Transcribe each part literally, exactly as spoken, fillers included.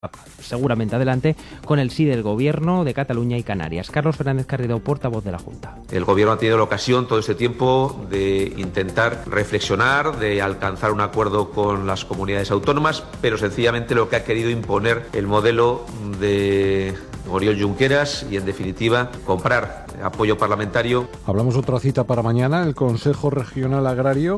seguramente adelante con el sí del Gobierno de Cataluña y Canarias. Carlos Fernández Carrido, portavoz de la Junta. El Gobierno ha tenido la ocasión todo este tiempo de intentar reflexionar, de alcanzar un acuerdo con las comunidades autónomas, pero sencillamente lo que ha querido imponer el modelo de Oriol Junqueras y, en definitiva, comprar apoyo parlamentario. Hablamos otra cita para mañana. El Consejo Regional Agrario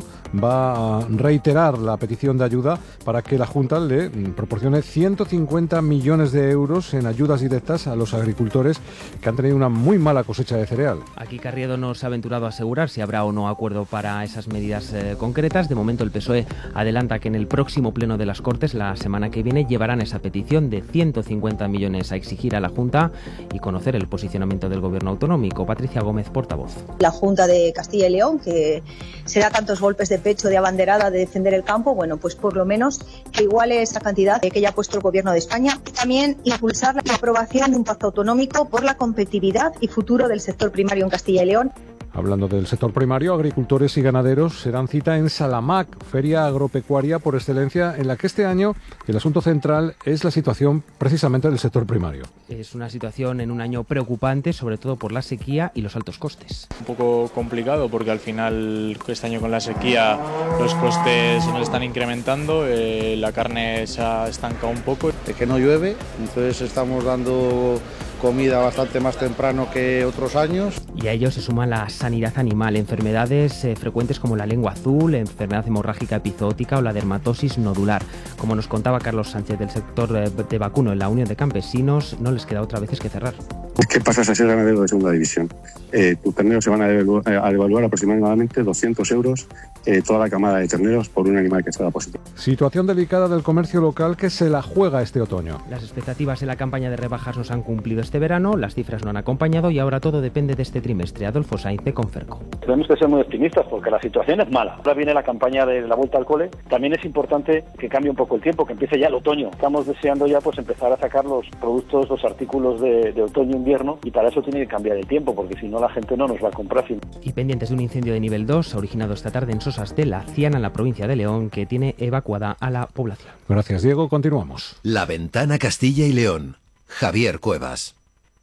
va a reiterar la petición de ayuda para que la Junta le proporcione ciento cincuenta millones de euros en ayudas directas a los agricultores que han tenido una muy mala cosecha de cereal. Aquí Carriedo no se ha aventurado a asegurar si habrá o no acuerdo para esas medidas eh, concretas. De momento el P S O E adelanta que en el próximo pleno de las Cortes, la semana que viene, llevarán esa petición de ciento cincuenta millones a exigir a la Junta y conocer el posicionamiento del Gobierno autonómico. Patricia Gómez, portavoz. La Junta de Castilla y León, que se da tantos golpes de pecho de abanderada de defender el campo, bueno, pues por lo menos que iguale esa cantidad que ya ha puesto el Gobierno de España. También impulsar la aprobación de un pacto autonómico por la competitividad y futuro del sector primario en Castilla y León. Hablando del sector primario, agricultores y ganaderos se dan cita en Salamac, feria agropecuaria por excelencia, en la que este año el asunto central es la situación precisamente del sector primario. Es una situación en un año preocupante, sobre todo por la sequía y los altos costes. Un poco complicado porque al final este año con la sequía los costes se nos están incrementando, eh, la carne se ha estancado un poco. Es que no llueve, entonces estamos dando comida bastante más temprano que otros años. Y a ello se suma la sanidad animal, enfermedades eh, frecuentes como la lengua azul, enfermedad hemorrágica epizootica o la dermatosis nodular. Como nos contaba Carlos Sánchez del sector eh, de vacuno en la Unión de Campesinos, no les queda otra vez que cerrar. ¿Qué pasas a ser ganadero de segunda división? Eh, tus terneros se van a devaluar, a devaluar aproximadamente doscientos euros eh, toda la camada de terneros por un animal que está positivo. Situación delicada del comercio local que se la juega este otoño. Las expectativas en la campaña de rebajas no se han cumplido este verano, las cifras no han acompañado y ahora todo depende de este trimestre. Adolfo Sainz, de Conferco. Tenemos que ser muy optimistas porque la situación es mala. Ahora viene la campaña de la vuelta al cole. También es importante que cambie un poco el tiempo, que empiece ya el otoño. Estamos deseando ya pues empezar a sacar los productos, los artículos de, de otoño-invierno, y para eso tiene que cambiar el tiempo, porque si no la gente no nos va a comprar. Y pendientes de un incendio de nivel dos originado esta tarde en Sosas de la Ciana, en la provincia de León, que tiene evacuada a la población. Gracias, Diego. Continuamos. La Ventana Castilla y León. Javier Cuevas.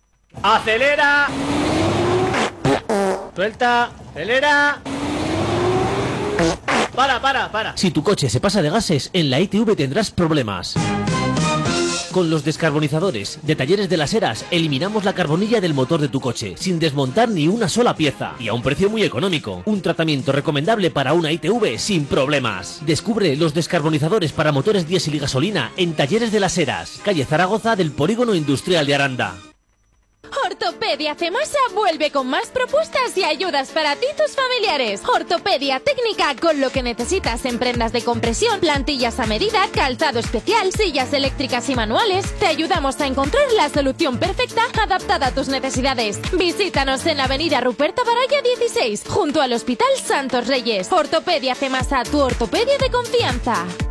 ¡Acelera! ¡Suelta! ¡Acelera! ¡Para, para, para! Si tu coche se pasa de gases, en la I T V tendrás problemas. Con los descarbonizadores de Talleres de las Heras eliminamos la carbonilla del motor de tu coche sin desmontar ni una sola pieza y a un precio muy económico. Un tratamiento recomendable para una I T V sin problemas. Descubre los descarbonizadores para motores diésel y gasolina en Talleres de las Heras, calle Zaragoza del Polígono Industrial de Aranda. Ortopedia Cemasa vuelve con más propuestas y ayudas para ti y tus familiares. Ortopedia técnica con lo que necesitas en prendas de compresión, plantillas a medida, calzado especial, sillas eléctricas y manuales. Te ayudamos a encontrar la solución perfecta adaptada a tus necesidades. Visítanos en la avenida Ruperto Baraya dieciséis, junto al Hospital Santos Reyes. Ortopedia Cemasa, tu ortopedia de confianza.